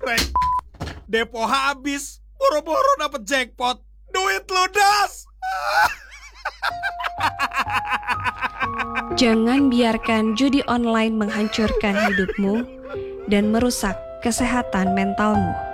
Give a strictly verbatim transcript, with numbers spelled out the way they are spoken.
Rek, depo habis, boro-boro dapet jackpot, duit ludas. Jangan biarkan judi online menghancurkan hidupmu dan merusak kesehatan mentalmu.